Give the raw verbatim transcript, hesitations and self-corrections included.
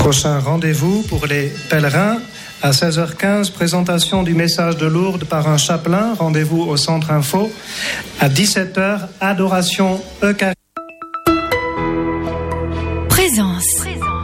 Prochain rendez-vous pour les pèlerins. À seize heures quinze, présentation du message de Lourdes par un chapelain. Rendez-vous au Centre Info. À dix-sept heures, adoration eucharistique. Présence. Présence.